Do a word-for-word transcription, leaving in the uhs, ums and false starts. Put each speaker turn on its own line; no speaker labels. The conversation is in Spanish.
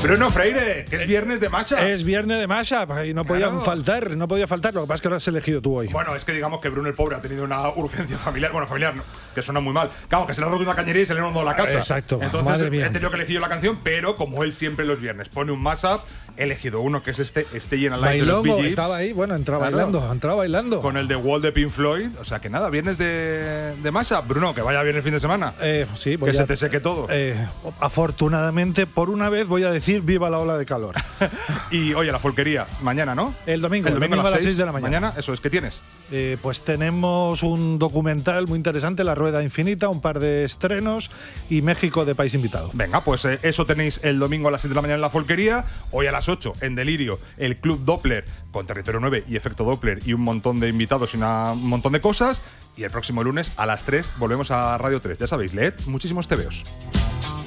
Bruno Freire, que es viernes de mashup.
Es viernes de mashup y no podían
Claro.
faltar, no podía faltar. Lo que pasa es que lo has elegido tú hoy.
Bueno, es que digamos que Bruno el pobre ha tenido una urgencia familiar, bueno, familiar, no, que suena muy mal. Claro, que se le ha roto una cañería y se le ha inundado la casa.
Exacto,
Entonces
madre mía.
he tenido que elegir yo la canción, pero como él siempre los viernes pone un mashup, he elegido uno que es este, Stay in Alive de los Bee
Bailongo,
Gees,
estaba ahí, bueno, entraba
Claro.
bailando, entraba bailando.
con el de Wall de Pink Floyd. O sea que nada, viernes de, de mashup. Bruno, que vaya bien el fin de semana.
Eh, sí, voy
que
a-
se te seque todo.
Eh, afortunadamente, por una vez voy a decir viva la ola de calor.
Y oye, la folquería, mañana, ¿no?
El domingo,
el domingo,
a las seis de la mañana.
Eso es, ¿qué tienes?
Eh, pues tenemos un documental muy interesante, La Rueda Infinita, un par de estrenos y México de país invitado.
Venga, pues eh, eso tenéis el domingo a las siete de la mañana en la folquería. Hoy a las ocho en Delirio, el Club Doppler con Territorio nueve y Efecto Doppler y un montón de invitados y una- un montón de cosas. Y el próximo lunes a las tres volvemos a Radio tres. Ya sabéis, leed muchísimos tebeos.